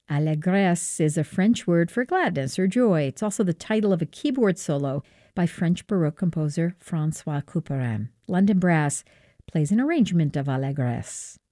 Allégresse is a French word for gladness or joy. It's also the title of a keyboard solo by French Baroque composer François Couperin. London Brass plays an arrangement of Allégresse.